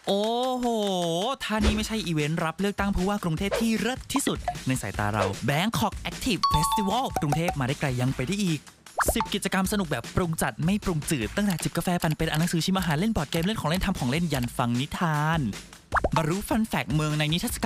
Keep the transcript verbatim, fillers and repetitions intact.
โอ้โหท่านี้ไม่ใช่อีเวนต์รับเลือกตั้งผู้ว่ากรุงเทพที่เลิศที่สุดในสายตาเรา Bangkok Active Festival กรุงเทพมาได้ไกลยังไปได้อีกสิบกิจกรรมสนุกแบบปรุงจัดไม่ปรุงจืดตั้งแต่จิบกาแฟปั่นเป็นอ่านหนังสือชิมอาหารเล่นบอร์ดเกมเล่นของเล่นทำของเล่นยันฟังนิทานมารู้ฟันแฟกต์เมืองในนิทรรศการ